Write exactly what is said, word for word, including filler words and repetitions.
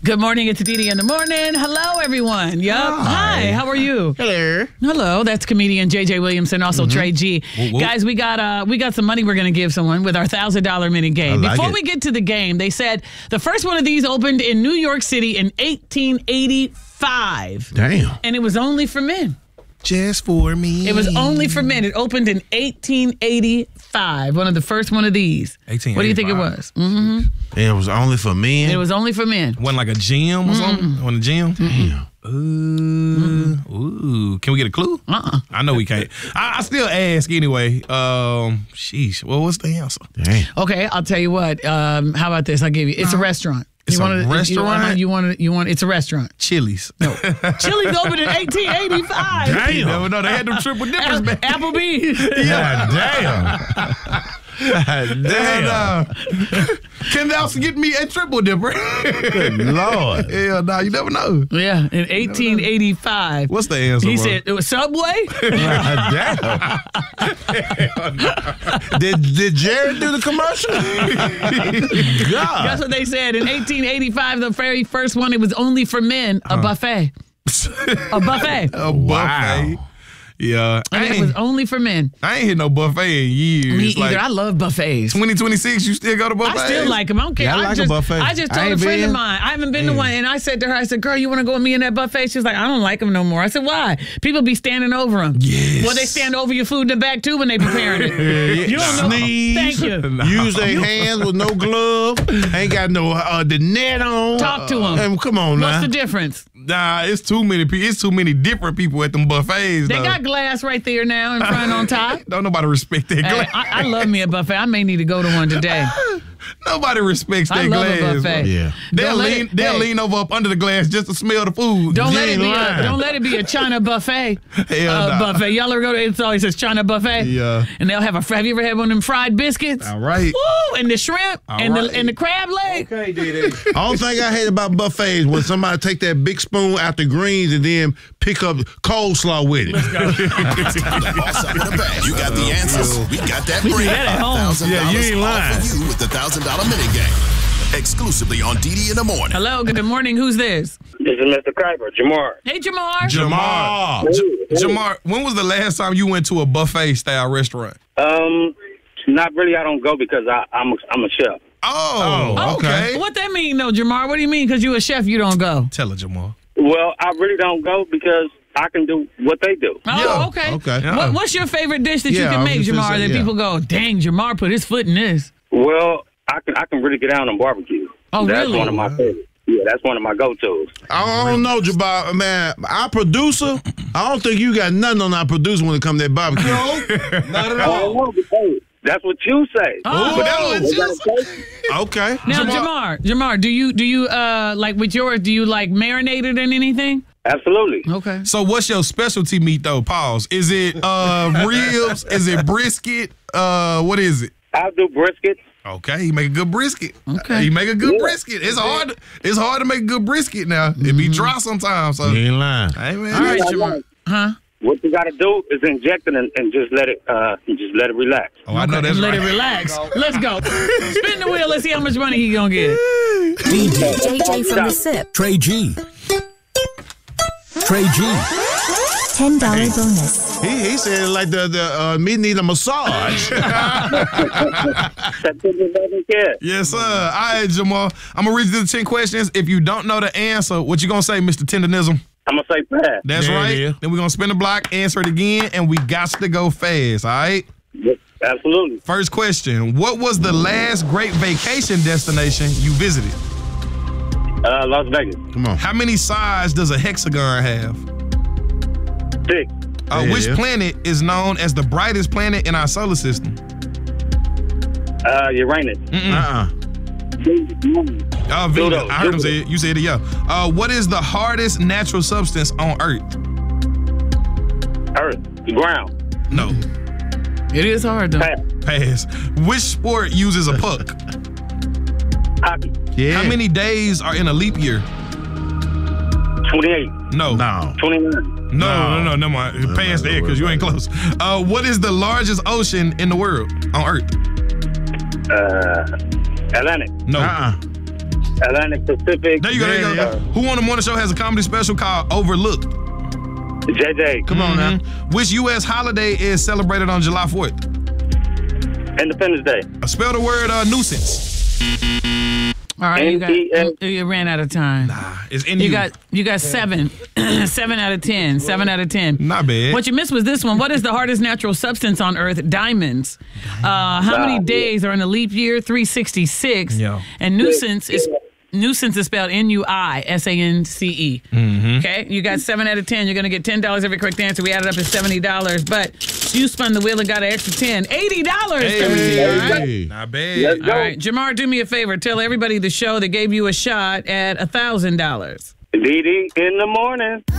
Good morning. It's Didi in the morning. Hello, everyone. Yup. Hi. Hi. How are you? Hello. Hello. That's comedian J J Williamson, also mm-hmm. Trey G. Whoop, whoop. Guys, we got uh, we got some money we're going to give someone with our one thousand dollars mini game. Like Before it. we get to the game, they said the first one of these opened in New York City in eighteen eighty-five. Damn. And it was only for men. Just for me. It was only for men. It opened in eighteen eighty-five. One of the first one of these. eighteen eighty-five. What do you think it was? Mm-hmm. It was only for men? It was only for men. Wasn't like a gym or mm-hmm. something? Wasn't a gym? Damn. Ooh. Mm-hmm. Ooh. Can we get a clue? Uh-uh. I know we can't. I, I still ask anyway. Um, sheesh. Well, what's the answer? Damn. Okay, I'll tell you what. Um, how about this? I'll give you. It's a restaurant. It's you a wanna, restaurant? You want to? You want? It's a restaurant. Chili's. No. Chili's opened in eighteen eighty-five. Damn. No, no, they had them triple dippers back. Applebee's. Yeah, damn. Damn. Uh, Ken Nelson get me a triple dipper. Good Lord. Hell nah, you never know. Yeah, in eighteen eighty-five. What's the answer? He bro? said it was Subway. Damn. did did Jared do the commercial? God. That's what they said. In eighteen eighty-five, the very first one, it was only for men, a uh. buffet. A buffet. A wow. buffet. Yeah. And it was only for men. I ain't hit no buffet in years. Me either. Like, I love buffets. twenty twenty-six, you still go to buffets? I still like them. I don't care. Yeah, I, I like just, a buffet. I just told a friend been. of mine, I haven't been Man. to one, and I said to her, I said, girl, you want to go with me in that buffet? She was like, I don't like them no more. I said, why? People be standing over them. Yes. Well, they stand over your food in the back, too, when they preparing it. Yeah, You don't know. Sneeze. Thank you. No. Use their hands with no glove. Ain't got no uh, the net on. Talk to them. Uh, come on What's now. the difference? Nah, it's too many people. It's too many different people at them buffets. They though. got glass right there now in front on top. Don't nobody respect that Hey, glass. I, I love me a buffet. I may need to go to one today. Nobody respects that I love glass. a buffet. bro. Yeah. They'll Don't let lean. it- They'll hey. lean over up under the glass just to smell the food. Don't You let it ain't be. A, lying. don't let it be a China buffet. Hell uh, nah. Buffet. Y'all ever go to? It always says China buffet. Yeah. And they'll have a. Have you ever had one of them fried biscuits? All right. Woo! And the shrimp All and right. the and the crab leg. Okay, Didi. Only thing I hate about buffets when somebody take that big spoon out the greens and then pick up coleslaw with it. Boss up in the bag. You got the answers. We got that We do bread. that at home. Yeah, you ain't lying. For you with the one thousand dollars mini game. Exclusively on Didi in the morning. Hello. Good morning. Who's this? This is Mister Kuiper, Jamar. Hey, Jamar. Jamar. J- Jamar, when was the last time you went to a buffet style restaurant? Um, not really. I don't go because I, I'm a, I'm a chef. Oh, Oh, okay. What that mean, though, Jamar? What do you mean? Because you a chef, you don't go? Tell her, Jamar. Well, I really don't go because I can do what they do. Oh, Yeah. okay. Okay. Yeah. What, what's your favorite dish that you Yeah, I can was make, just gonna Jamar? say, that yeah. people go, dang, Jamar put his foot in this. Well, I can I can really get down on barbecue. Oh, that's really? one of my favorites. Yeah, that's one of my go-tos. I don't know, Jabbar, man. Our producer, I don't think you got nothing on our producer when it comes to that barbecue. Not at I don't know, but hey, that's what you say. Oh. But that's what They you gotta say. taste it. Okay. Now, Jamar, Jamar, do you do you uh like with yours? Do you like marinate it in anything? Absolutely. Okay. So what's your specialty meat though? Pause. Is it uh ribs? Is it brisket? Uh, what is it? I'll do brisket. Okay, you make a good brisket. Okay. You make a good Yeah. brisket. It's hard. It's hard to make a good brisket now. It be dry sometimes. So, You ain't lying. hey man. All right, Yeah, Jamar. Huh? What you got to do is inject it and, and just let it uh just let it relax. Oh, I know that's Let right. it relax. Let's go. Spin the wheel. Let's see how much money he gonna get. D J J J from the SIP. Trey G. Trey G. ten dollars bonus. He, he said like the, the uh, me need a massage. September eleventh, yeah. Yes, sir. All right, Jamal. I'm gonna read you the ten questions. If you don't know the answer, what you gonna say, Mister Tenderism? I'm gonna say pass. That's There it right. is. Then we're gonna spin the block, answer it again, and we got to go fast. All right. Yep, absolutely. First question: what was the last great vacation destination you visited? Uh, Las Vegas. Come on. How many sides does a hexagon have? Six. Uh, Yeah, which yeah. planet is known as the brightest planet in our solar system? Uh, Uranus. Uh-uh. Uh, Venus. Pluto. I heard him say it. You said it, yeah. Uh, what is the hardest natural substance on Earth? Earth. The ground. No. It is hard though. Pass. Pass. Which sport uses a puck? Hockey. Yeah. How many days are in a leap year? twenty-eight. No. No. twenty-nine. No, no, no, never mind. Pass there because you ain't close. Uh, what is the largest ocean in the world on Earth? Uh, Atlantic. No. Uh-uh. Atlantic Pacific. There you go. There you go. Yeah. Who on the morning show has a comedy special called Overlooked? J J. Come on now. Which U S holiday is celebrated on July fourth? Independence Day. Uh, spell the word uh, nuisance. All right, you got N E S you, you ran out of time. Nah, it's in You got you got seven, seven out of ten, seven out of ten. Not bad. What you missed was this one. What is the hardest natural substance on Earth? Diamonds. Uh, how many days are in a leap year? three sixty-six. Yeah. And nuisance is nuisance is spelled N U I S A N C E. Mm-hmm. Okay, you got seven out of ten. You're gonna get ten dollars every correct answer. We added up to seventy dollars, but you spun the wheel and got an extra ten. eighty dollars. Hey. All right. Hey. Not bad. Let's go. All right, Jamar, do me a favor. Tell everybody the show that gave you a shot at one thousand dollars. D D in the morning.